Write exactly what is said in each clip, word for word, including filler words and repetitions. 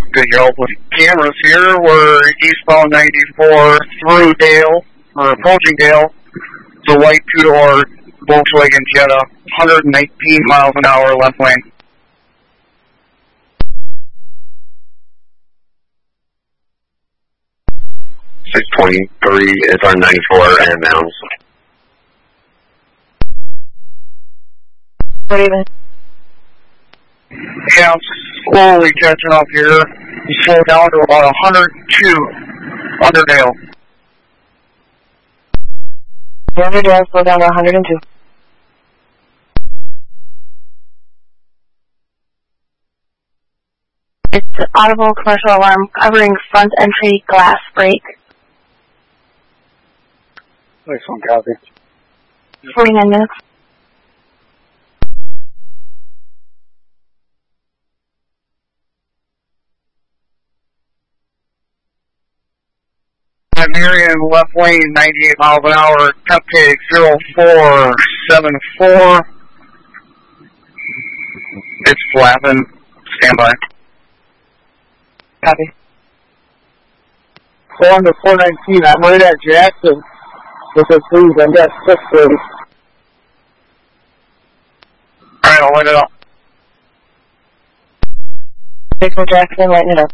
Good help with cameras here. We're eastbound ninety-four through Dale, or approaching Dale. It's a white two-door Volkswagen Jetta, one hundred nineteen miles an hour left lane. six twenty-three is on ninety-four and Mounds. Good evening. Yeah, I'm slowly catching up here. We slow down to about one hundred two under Dale. Under Dale, slow down to one hundred two. It's audible commercial alarm covering front entry glass break. Nice one, copy. forty-nine minutes. Marion, left lane, ninety-eight miles an hour, cupcake zero four seven four. It's flapping. Stand by. Copy. Going to four nineteen, I'm right at Jackson. With a please, I'm at six thirty. Alright, I'll light it up. Six for Jackson, lighten it up.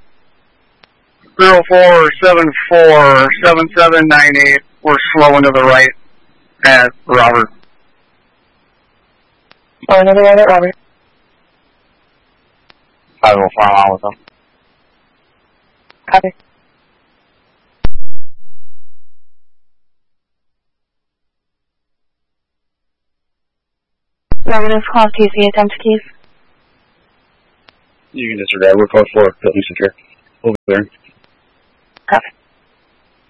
zero four seven four seven seven nine eight. We're slowing to the right at Robert. Oh, another right at Robert. I will follow on with them. Copy. Robert is call T C attempt keys. You can disregard. We're code four. Put me secure. Over there.